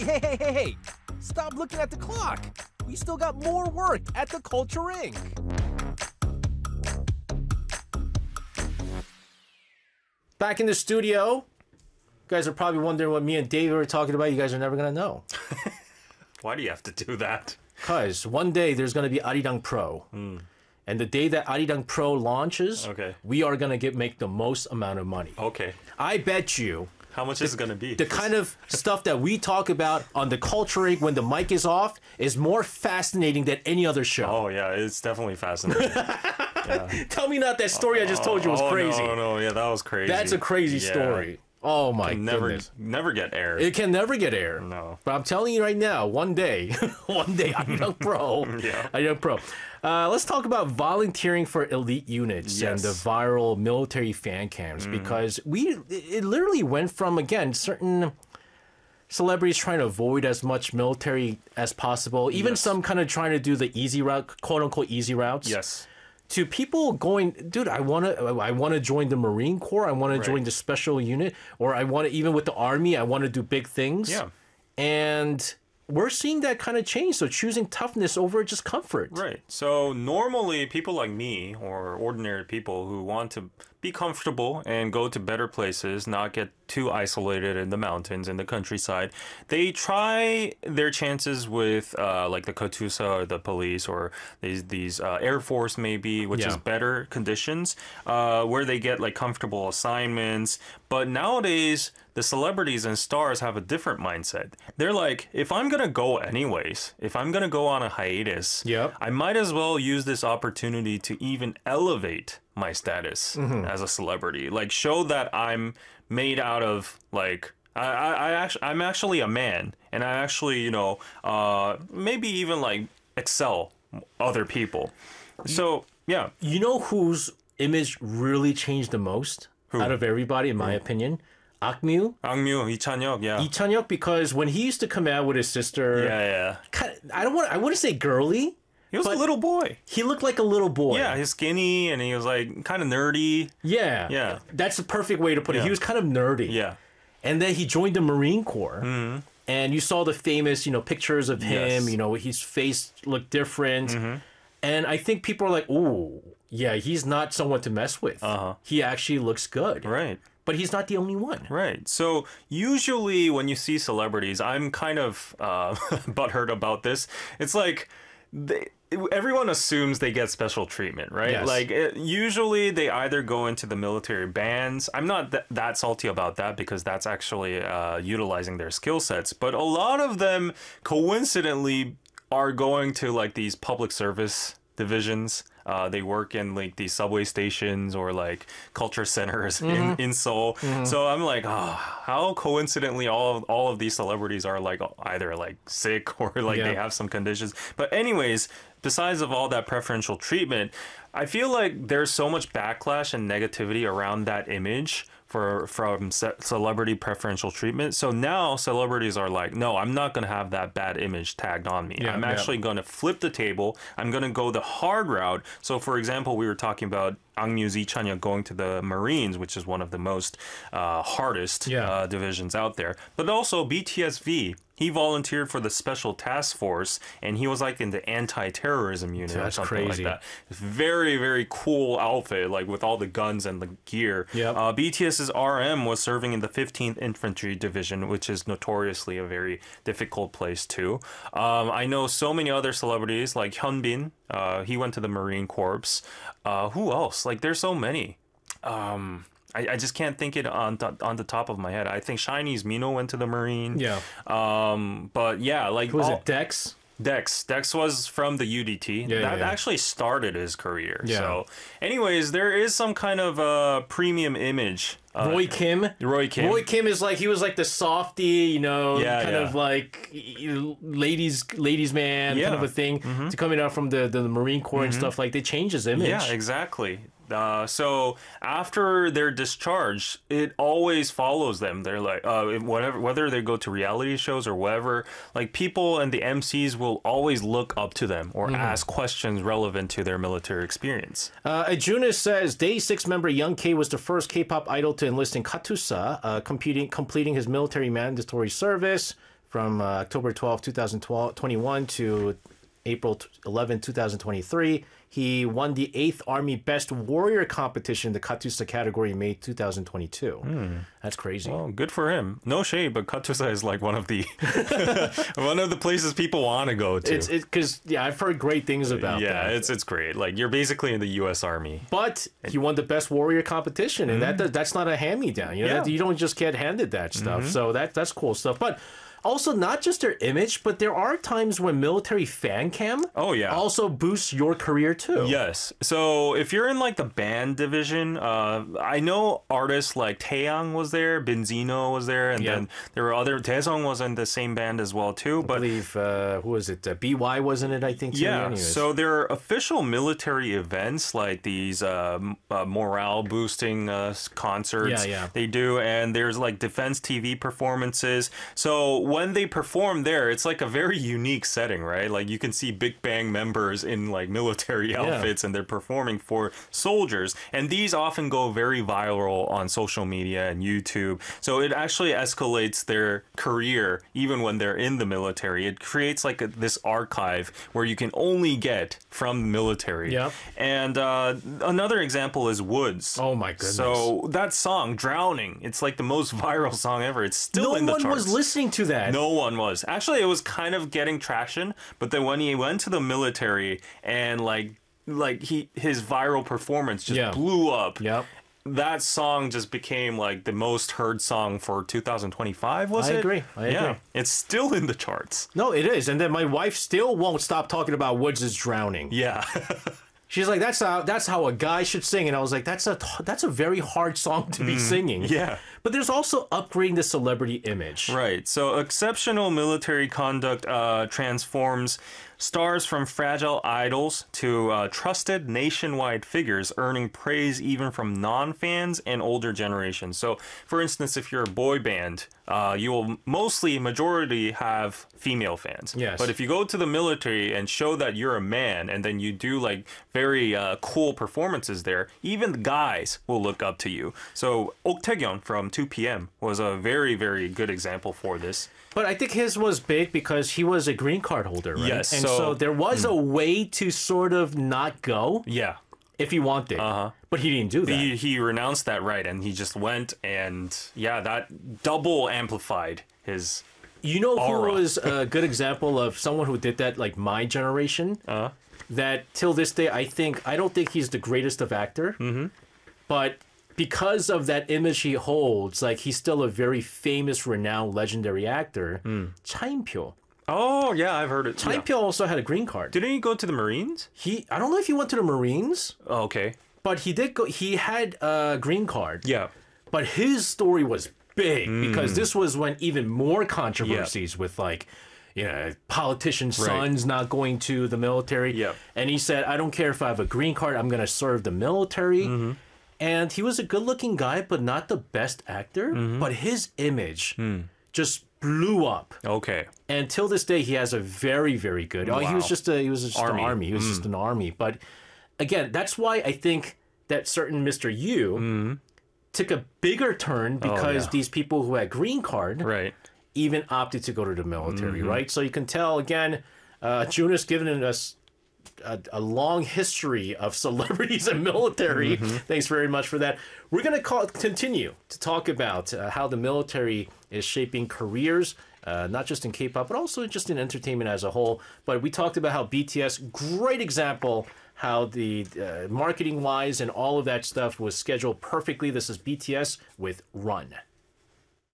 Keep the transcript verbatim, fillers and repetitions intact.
Hey, hey, hey, hey! Stop looking at the clock! We still got more work at the Culture Incorporated. Back in the studio. You guys are probably wondering what me and David were talking about. You guys are never going to know. Why do you have to do that? Because one day there's going to be Arirang Pro. Mm. And the day that Arirang Pro launches, okay. we are going to get make the most amount of money. Okay. I bet you... How much the, is it going to be? The kind of stuff that we talk about on the Culture Incorporated when the mic is off is more fascinating than any other show. Oh, yeah. It's definitely fascinating. yeah. Tell me not that story I just told you was oh, crazy. No, no, yeah, that was crazy. That's a crazy yeah. story. Oh, my can never, goodness. Never get air. It can never get air. No. But I'm telling you right now, one day, one day, Arirang Pro. yeah. Arirang Pro. Uh, let's talk about volunteering for elite units yes. and the viral military fan cams mm. because we it literally went from, again, certain celebrities trying to avoid as much military as possible, even yes. some kind of trying to do the easy route, quote unquote easy routes. Yes. To people going, dude, I want to I want to join the Marine Corps, I want right. to join the special unit, or I want to, even with the Army, I want to do big things. Yeah. And we're seeing that kind of change. So choosing toughness over just comfort. Right. So normally people like me or ordinary people who want to be comfortable and go to better places, not get too isolated in the mountains in the countryside, they try their chances with uh, like the Katusha or the police or these these uh, Air Force maybe, which yeah. is better conditions uh, where they get like comfortable assignments. But nowadays the celebrities and stars have a different mindset. They're like, if I'm gonna go anyways, if I'm gonna go on a hiatus, yep. I might as well use this opportunity to even elevate my status mm-hmm. as a celebrity, like show that I'm made out of like I, I, I actually I'm actually a man, and I actually you know uh, maybe even like excel other people. So yeah, you know whose image really changed the most Who? out of everybody, in my Who? opinion. Akmu. Akmu, Lee Chan-hyuk, yeah. Lee Chan-hyuk, because when he used to come out with his sister, yeah, yeah. Kind of, I don't want I wouldn't say girly. He was a little boy. He looked like a little boy. Yeah, he's skinny and he was like kind of nerdy. Yeah. Yeah. That's the perfect way to put it. Yeah. He was kind of nerdy. Yeah. And then he joined the Marine Corps. Mm-hmm. And you saw the famous, you know, pictures of him, yes. you know, his face looked different. Mm-hmm. And I think people are like, "Ooh, yeah, he's not someone to mess with. Uh-huh. He actually looks good." Right. But he's not the only one. Right. So usually when you see celebrities, I'm kind of uh, butthurt about this. It's like they, everyone assumes they get special treatment, right? Yes. Like it, usually they either go into the military bands. I'm not th that salty about that because that's actually uh, utilizing their skill sets. But a lot of them coincidentally are going to like these public service divisions. Uh, they work in like these subway stations or like culture centers mm-hmm. in, in Seoul. Mm-hmm. So I'm like, oh, how coincidentally all of, all of these celebrities are like either like sick or like yeah. they have some conditions. But anyways, besides of all that preferential treatment, I feel like there's so much backlash and negativity around that image for from ce celebrity preferential treatment. So now celebrities are like, no, I'm not going to have that bad image tagged on me. Yeah, I'm actually yeah. going to flip the table. I'm going to go the hard route. So for example, we were talking about Akmu's Lee Chan-hyuk going to the Marines, which is one of the most uh, hardest yeah. uh, divisions out there. But also B T S V, he volunteered for the Special Task Force, and he was like in the anti-terrorism unit That's or something crazy. like that. Very, very cool outfit, like with all the guns and the gear. Yep. Uh, BTS's R M was serving in the fifteenth Infantry Division, which is notoriously a very difficult place too. Um, I know so many other celebrities, like Hyunbin, uh, he went to the Marine Corps. Uh, who else? Like, there's so many. Um... I, I just can't think it on th on the top of my head. I think Chinese Mino went to the Marine. Yeah. Um. But yeah, like who was all, it? Dex. Dex. Dex was from the U D T. Yeah, that yeah, yeah. actually started his career. Yeah. So, anyways, there is some kind of uh, premium image. Uh, Roy Kim. Roy Kim. Roy Kim is like he was like the softy, you know, yeah, kind yeah. of like ladies, ladies man, yeah. kind of a thing. Mm-hmm. To coming out from the the Marine Corps mm-hmm. and stuff, like they changed his image. Yeah, exactly. Uh, so after their discharge, it always follows them. They're like, uh, whatever, whether they go to reality shows or whatever, like people and the M Cs will always look up to them or mm-hmm. ask questions relevant to their military experience. Uh, Ajunas says Day Six member Young K was the first K-pop idol to enlist in Katusha, uh, competing, completing his military mandatory service. from uh, October twelfth, twenty twenty-one to April eleventh, twenty twenty-three. He won the eighth Army Best Warrior competition in the Katusa category in May twenty twenty-two. Hmm. That's crazy. Well, good for him. No shade, but Katusa is like one of the one of the places people want to go to. It's because yeah, I've heard great things about yeah, that. Yeah, it's it's great. Like you're basically in the U S Army. But he won the Best Warrior competition, and mm-hmm. that that's not a hand me down. You know, yeah. that, you don't just get handed that stuff. Mm-hmm. So that that's cool stuff. But also, not just their image, but there are times when military fan cam oh, yeah. also boosts your career too. Yes. So if you're in like the band division, uh, I know artists like Taeyang was there, Benzino was there, and yeah. then there were other, Taesung was in the same band as well too. But I believe, uh, who was it? Uh, B Y was in it, I think, too. Yeah. Anyways. So there are official military events like these uh, uh, morale boosting uh, concerts yeah, yeah. they do, and there's like defense T V performances. So when they perform there, it's like a very unique setting, right? Like you can see Big Bang members in like military outfits yeah. and they're performing for soldiers. And these often go very viral on social media and YouTube. So it actually escalates their career even when they're in the military. It creates like a, this archive where you can only get from the military. Yep. And uh, another example is Woods. Oh my goodness. So that song, Drowning, it's like the most viral song ever. It's still no in the charts. No one was listening to that. No one was. Actually, it was kind of getting traction, but then when he went to the military and like like he his viral performance just yeah. blew up. Yep. That song just became like the most heard song for two thousand twenty-five, was I it? agree. I yeah. agree. It's still in the charts. No, it is. And then my wife still won't stop talking about Woods is Drowning. Yeah. She's like, that's how that's how a guy should sing, and I was like, that's a that's a very hard song to be mm, singing. Yeah, but there's also upgrading the celebrity image. Right. So exceptional military conduct uh, transforms stars from fragile idols to uh, trusted nationwide figures, earning praise even from non-fans and older generations. So, for instance, if you're a boy band, uh, you will mostly, majority have female fans. Yes. But if you go to the military and show that you're a man, and then you do like very uh, cool performances there, even the guys will look up to you. So, Ok Taegyeon from two P M was a very, very good example for this. But I think his was big because he was a green card holder, right? Yes. And so, so there was mm. a way to sort of not go. Yeah. If he wanted. Uh-huh. But he didn't do that. He, he renounced that right, and he just went, and yeah, that double amplified his You know who aura. was a good example of someone who did that, like my generation? Uh-huh. That till this day, I think, I don't think he's the greatest of actor. Mm-hmm. But because of that image he holds, like he's still a very famous, renowned, legendary actor. Mm. Cha In-pyo. Oh yeah, I've heard it. Cha In-pyo yeah. also had a green card. Didn't he go to the Marines? He, I don't know if he went to the Marines. Oh, okay. But he did go. He had a green card. Yeah. But his story was big mm. because this was when even more controversies yeah. with like, you know, politicians' right. sons not going to the military. Yeah. And he said, I don't care if I have a green card. I'm going to serve the military. Mm-hmm. And he was a good-looking guy, but not the best actor. Mm-hmm. But his image mm. just blew up. Okay. And till this day, he has a very, very good. Wow. Oh, he was just a he was just army. an army. He was mm. just an army. But again, that's why I think that certain Mister Yu mm. took a bigger turn because oh, yeah. these people who had green card right. even opted to go to the military. Mm-hmm. Right. So you can tell again, uh, Jun's given us A, a long history of celebrities and military. Mm-hmm. Thanks very much for that. We're going to continue to talk about uh, how the military is shaping careers, uh, not just in K-pop, but also just in entertainment as a whole. But we talked about how B T S, great example, how the uh, marketing-wise and all of that stuff was scheduled perfectly. This is B T S with Run.